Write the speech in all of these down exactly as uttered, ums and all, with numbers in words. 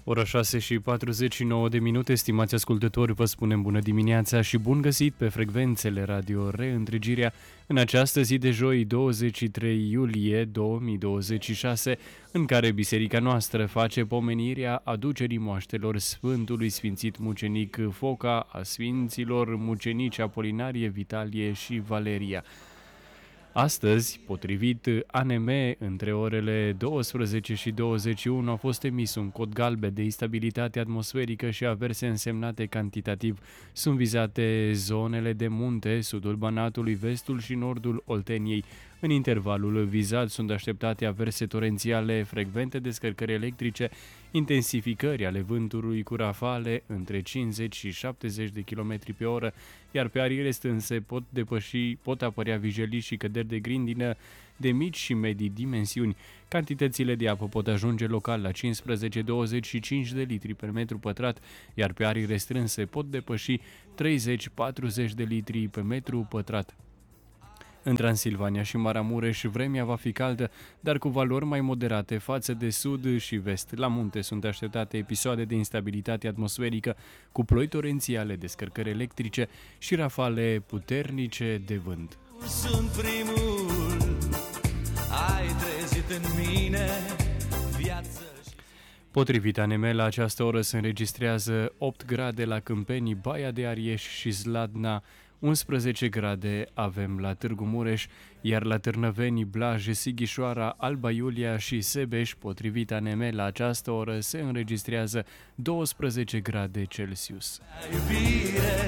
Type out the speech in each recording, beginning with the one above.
Ora șase și patruzeci și nouă de minute, stimați ascultători, vă spunem bună dimineața și bun găsit pe frecvențele Radio Reîntregirea în această zi de joi, douăzeci și trei iulie două mii douăzeci și șase, în care biserica noastră face pomenirea aducerii moaștelor Sfântului Sfințit Mucenic Foca, a Sfinților Mucenici Apolinarie, Vitalie și Valeria. Astăzi, potrivit A N M, între orele douăsprezece și douăzeci și unu a fost emis un cod galben de instabilitate atmosferică și averse însemnate cantitativ. Sunt vizate zonele de munte, sudul Banatului, vestul și nordul Olteniei. În intervalul vizat sunt așteptate averse torențiale, frecvente descărcări electrice, intensificări ale vântului cu rafale între cincizeci și șaptezeci de kilometri pe oră, iar pe ariile stânse pot depăși, pot apărea vijelii și căderi de grindină de mici și medii dimensiuni. Cantitățile de apă pot ajunge local la cincisprezece douăzeci și cinci de litri per metru pătrat, iar pe arii restrânse pot depăși treizeci patruzeci de litri pe metru pătrat. În Transilvania și Maramureș vremea va fi caldă, dar cu valori mai moderate față de sud și vest. La munte sunt așteptate episoade de instabilitate atmosferică cu ploi torențiale, descărcări electrice și rafale puternice de vânt. Sunt primul, ai trezit în mine viață. Potrivit A N M, la această oră se înregistrează opt grade la Câmpenii, Baia de Arieș și Zladna, unsprezece grade avem la Târgu Mureș, iar la Târnăveni, Blaj, Sighișoara, Alba Iulia și Sebeș, potrivit A N M, la această oră se înregistrează douăsprezece grade Celsius. Iubire,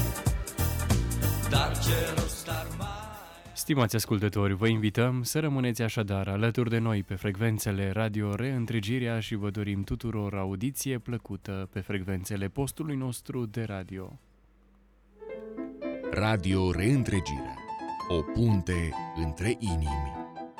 dar ce rost ar mai... Stimați ascultători, vă invităm să rămâneți așadar alături de noi pe frecvențele Radio Reîntregirea și vă dorim tuturor audiție plăcută pe frecvențele postului nostru de radio. Radio Reîntregirea, o punte între inimi.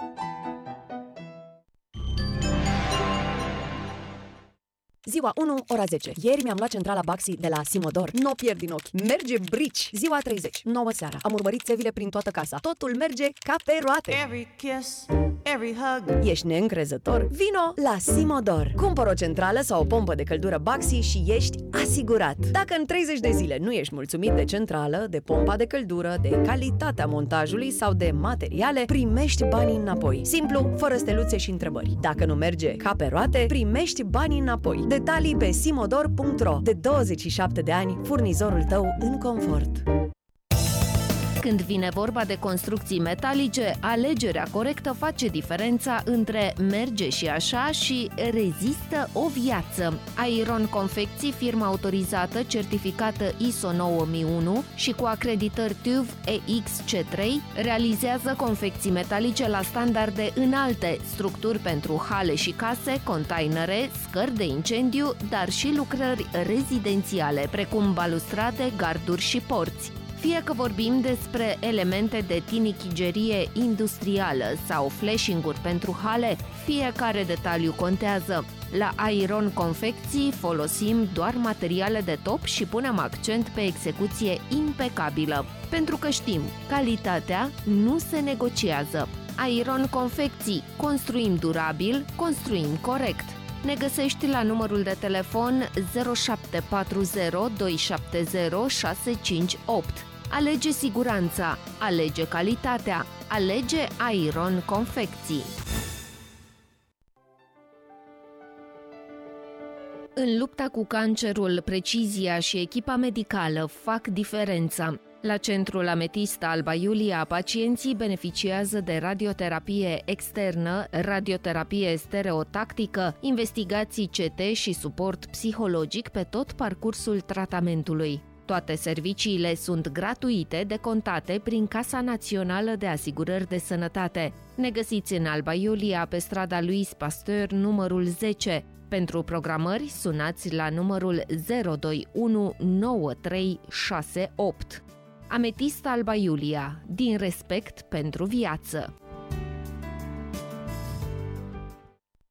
Ziua unu, ora zece. Ieri mi-am luat centrala Baxi de la Simodor. N-o pierd din ochi. Merge brici. Ziua treizeci, nouă seara. Am urmărit țevile prin toată casa. Totul merge ca pe roate. Every kiss, every hug. Ești neîncrezător? Vino la Simodor. Cumpăr o centrală sau o pompă de căldură Baxi și ești asigurat. Dacă în treizeci de zile nu ești mulțumit de centrală, de pompa de căldură, de calitatea montajului sau de materiale, primești banii înapoi. Simplu, fără steluțe și întrebări. Dacă nu merge ca pe roate, primești banii înapoi. Detalii pe simodor punct ro. De douăzeci și șapte de ani, furnizorul tău în confort. Când vine vorba de construcții metalice, alegerea corectă face diferența între merge și așa și rezistă o viață. Iron Confecții, firma autorizată, certificată I S O nouă mii unu și cu acreditări T U V E X C trei, realizează confecții metalice la standarde înalte, structuri pentru hale și case, containere, scări de incendiu, dar și lucrări rezidențiale, precum balustrade, garduri și porți. Fie că vorbim despre elemente de tinichigerie industrială sau flashing-uri pentru hale, fiecare detaliu contează. La Iron Confecții folosim doar materiale de top și punem accent pe execuție impecabilă. Pentru că știm, calitatea nu se negociază. Iron Confecții. Construim durabil, construim corect. Ne găsești la numărul de telefon zero șapte patru zero doi șapte zero șase cinci opt. Alege siguranța, alege calitatea, alege Iron Confecții. În lupta cu cancerul, precizia și echipa medicală fac diferența. La Centrul Ametista Alba Iulia, pacienții beneficiază de radioterapie externă, radioterapie stereotactică, investigații C T și suport psihologic pe tot parcursul tratamentului. Toate serviciile sunt gratuite, decontate prin Casa Națională de Asigurări de Sănătate. Ne găsiți în Alba Iulia, pe strada Louis Pasteur, numărul zece. Pentru programări, sunați la numărul zero doi unu nouă trei șase opt. Ametist Alba Iulia, din respect pentru viață.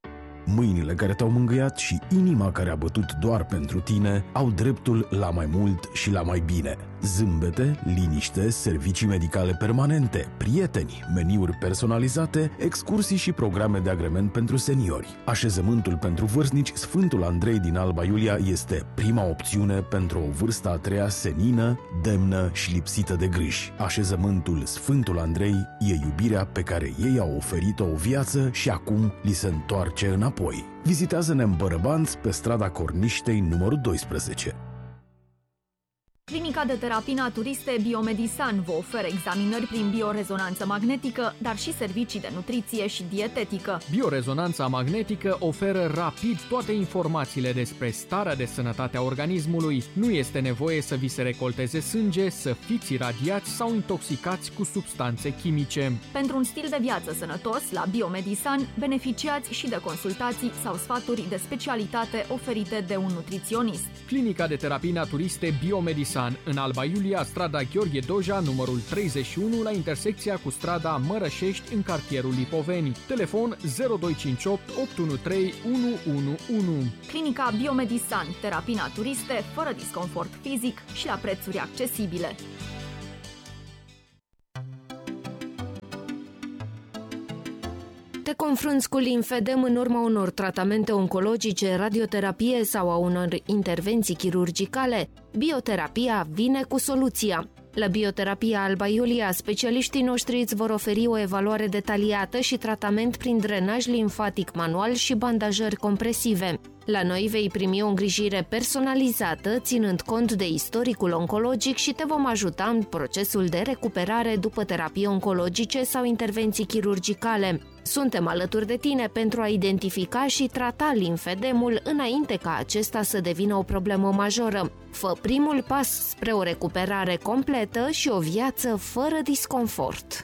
Mâinile care te-au mângâiat și inima care a bătut doar pentru tine au dreptul la mai mult și la mai bine. Zâmbete, liniște, servicii medicale permanente, prieteni, meniuri personalizate, excursii și programe de agrement pentru seniori. Așezământul pentru vârstnici Sfântul Andrei din Alba Iulia este prima opțiune pentru o vârstă a treia senină, demnă și lipsită de griji. Așezământul Sfântul Andrei e iubirea pe care ei au oferit-o o viață și acum li se întoarce înapoi. Vizitează-ne în Bărăbanți, pe strada Corniștei, numărul doisprezece. Clinica de terapii naturiste Biomedisan vă oferă examinări prin biorezonanță magnetică, dar și servicii de nutriție și dietetică. Biorezonanța magnetică oferă rapid toate informațiile despre starea de sănătate a organismului. Nu este nevoie să vi se recolteze sânge, să fiți iradiați sau intoxicați cu substanțe chimice. Pentru un stil de viață sănătos, la Biomedisan beneficiați și de consultații sau sfaturi de specialitate oferite de un nutriționist. Clinica de terapii naturiste Biomedisan în Alba Iulia, strada Gheorghe Doja, numărul treizeci și unu, la intersecția cu strada Mărășești, în cartierul Lipoveni. Telefon zero doi cinci opt opt unu trei unu unu unu. Clinica Biomedisan, terapii naturiste, fără disconfort fizic și la prețuri accesibile. Te confrunți cu limfedem în urma unor tratamente oncologice, radioterapie sau a unor intervenții chirurgicale? Bioterapia vine cu soluția. La Bioterapia Alba Iulia, specialiștii noștri îți vor oferi o evaluare detaliată și tratament prin drenaj limfatic manual și bandajări compresive. La noi vei primi o îngrijire personalizată, ținând cont de istoricul oncologic și te vom ajuta în procesul de recuperare după terapii oncologice sau intervenții chirurgicale. Suntem alături de tine pentru a identifica și trata limfedemul înainte ca acesta să devină o problemă majoră. Fă primul pas spre o recuperare completă și o viață fără disconfort.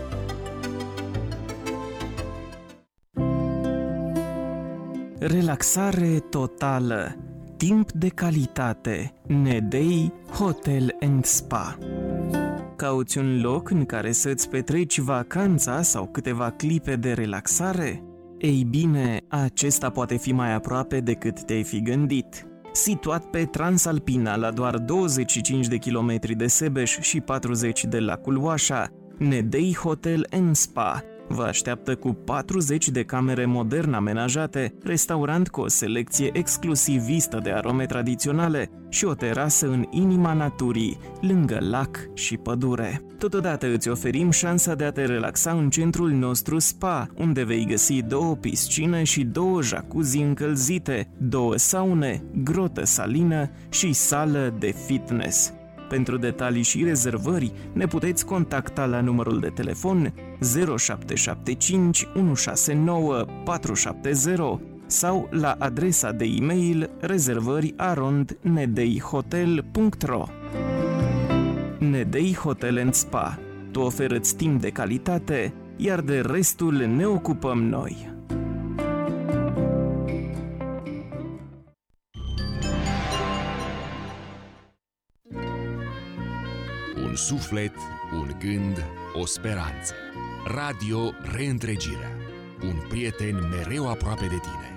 Relaxare totală, timp de calitate, Nedei Hotel and Spa. Cauți un loc în care să-ți petreci vacanța sau câteva clipe de relaxare? Ei bine, acesta poate fi mai aproape decât te-ai fi gândit. Situat pe Transalpina, la doar douăzeci și cinci de kilometri de Sebeș și patruzeci de lacul Oașa, Nedei Hotel and Spa vă așteaptă cu patruzeci de camere modern amenajate, restaurant cu o selecție exclusivistă de arome tradiționale și o terasă în inima naturii, lângă lac și pădure. Totodată îți oferim șansa de a te relaxa în centrul nostru spa, unde vei găsi două piscine și două jacuzzi încălzite, două saune, grotă salină și sală de fitness. Pentru detalii și rezervări, ne puteți contacta la numărul de telefon zero șapte șapte cinci unu șase nouă patru șapte zero sau la adresa de e-mail rezervări arond nedeihotel punct ro. Nedei Hotel and Spa. Tu oferă-ți timp de calitate, iar de restul ne ocupăm noi. Un suflet, un gând, o speranță. Radio Reîntregirea. Un prieten mereu aproape de tine.